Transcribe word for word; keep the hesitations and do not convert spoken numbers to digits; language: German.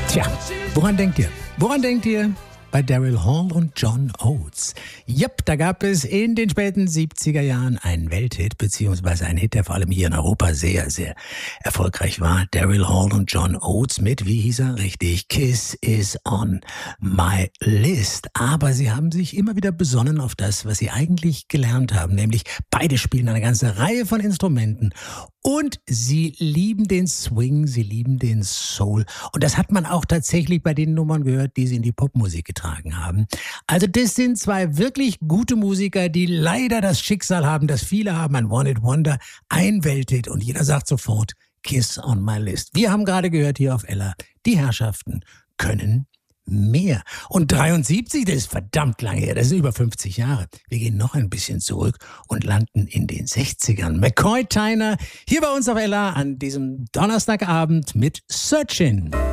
Tja, woran denkt ihr? Woran denkt ihr? Bei Daryl Hall und John Oates. Jupp, da gab es in den späten siebziger Jahren einen Welthit, beziehungsweise einen Hit, der vor allem hier in Europa sehr, sehr erfolgreich war. Daryl Hall und John Oates mit, wie hieß er richtig, Kiss is on my list. Aber sie haben sich immer wieder besonnen auf das, was sie eigentlich gelernt haben, nämlich beide spielen eine ganze Reihe von Instrumenten und sie lieben den Swing, sie lieben den Soul. Und das hat man auch tatsächlich bei den Nummern gehört, die sie in die Popmusik getragen haben. Also das sind zwei wirklich gute Musiker, die leider das Schicksal haben, das viele haben, ein One-Hit-Wonder, ein Welthit und jeder sagt sofort, Kiss on my list. Wir haben gerade gehört hier auf Ella, die Herrschaften können mehr. Und dreiundsiebzig, das ist verdammt lange her, das ist über fünfzig Jahre. Wir gehen noch ein bisschen zurück und landen in den sechzigern. McCoy Tyner hier bei uns auf Ella an diesem Donnerstagabend mit Searchin'.